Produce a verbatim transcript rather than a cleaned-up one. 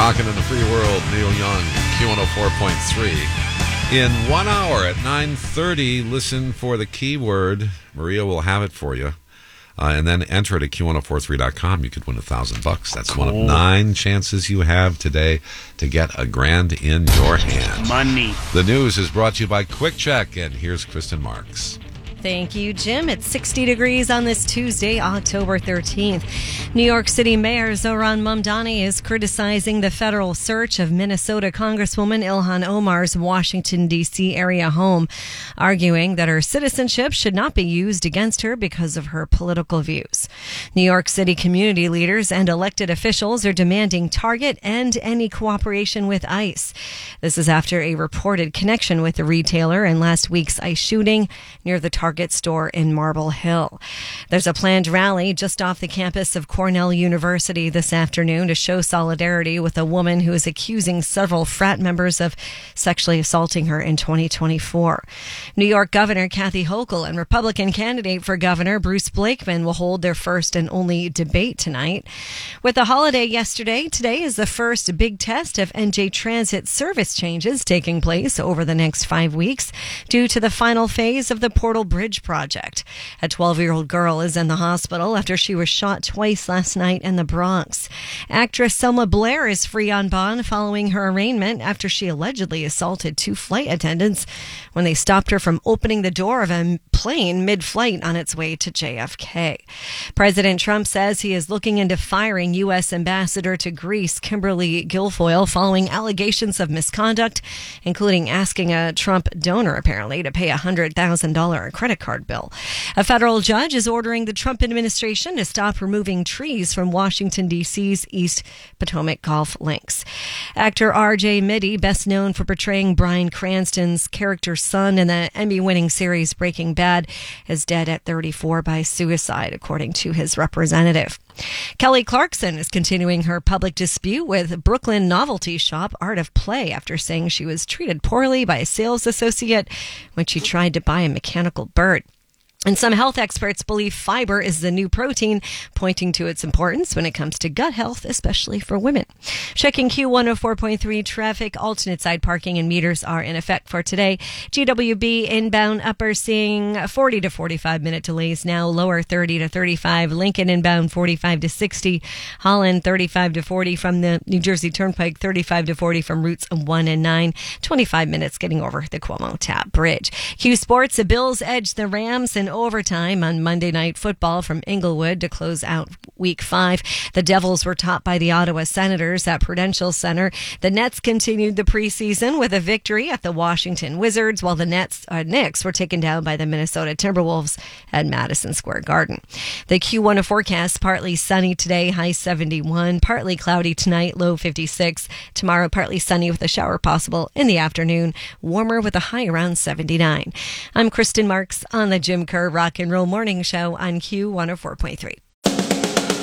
Rocking in the free world, Neil Young, Q one oh four point three. In one hour at nine thirty, listen for the keyword. Maria will have it for you. Uh, and then enter it at Q ten forty-three dot com. You could win a thousand bucks. That's cool. One of nine chances you have today to get a grand in your hand. Money. The news is brought to you by Quick Check, and here's Kristen Marks. Thank you, Jim. It's sixty degrees on this Tuesday, October thirteenth. New York City Mayor Zohran Mamdani is criticizing the federal search of Minnesota Congresswoman Ilhan Omar's Washington, D C area home, arguing that her citizenship should not be used against her because of her political views. New York City community leaders and elected officials are demanding Target end any cooperation with ICE. This is after a reported connection with the retailer in last week's ICE shooting near the Target Target store in Marble Hill. There's a planned rally just off the campus of Cornell University this afternoon to show solidarity with a woman who is accusing several frat members of sexually assaulting her in twenty twenty-four. New York Governor Kathy Hochul and Republican candidate for governor Bruce Blakeman will hold their first and only debate tonight. With the holiday yesterday, today is the first big test of N J Transit service changes taking place over the next five weeks due to the final phase of the Portal Bridge project. A twelve-year-old girl is in the hospital after she was shot twice last night in the Bronx. Actress Selma Blair is free on bond following her arraignment after she allegedly assaulted two flight attendants when they stopped her from opening the door of a plane mid-flight on its way to J F K. President Trump says he is looking into firing U S Ambassador to Greece Kimberly Guilfoyle following allegations of misconduct, including asking a Trump donor apparently to pay a one hundred thousand dollars credit card bill. A federal judge is ordering the Trump administration to stop removing trees from Washington, D C's East Potomac Golf Links. Actor R J Mitte, best known for portraying Bryan Cranston's character's son in the Emmy-winning series Breaking Bad, is dead at thirty-four by suicide, according to his representative. Kelly Clarkson is continuing her public dispute with Brooklyn novelty shop Art of Play after saying she was treated poorly by a sales associate when she tried to buy a mechanical bird. And some health experts believe fiber is the new protein, pointing to its importance when it comes to gut health, especially for women. Checking Q one oh four point three traffic, alternate side parking and meters are in effect for today. G W B inbound upper seeing forty to forty-five minute delays now, lower thirty to thirty-five. Lincoln inbound forty-five to sixty. Holland thirty-five to forty from the New Jersey Turnpike, thirty-five to forty from routes one and nine. twenty-five minutes getting over the Cuomo Tap Bridge. Q Sports, the Bills edge the Rams in overtime on Monday Night Football from Inglewood to close out Week five. The Devils were topped by the Ottawa Senators at Prudential Center. The Nets continued the preseason with a victory at the Washington Wizards, while the Nets, uh, Knicks were taken down by the Minnesota Timberwolves at Madison Square Garden. The Q one forecast, partly sunny today, high seventy-one, partly cloudy tonight, low fifty-six. Tomorrow, partly sunny with a shower possible in the afternoon, warmer with a high around seventy-nine. I'm Kristen Marks on the Jim Kerr Rock and Roll Morning Show on Q one oh four point three.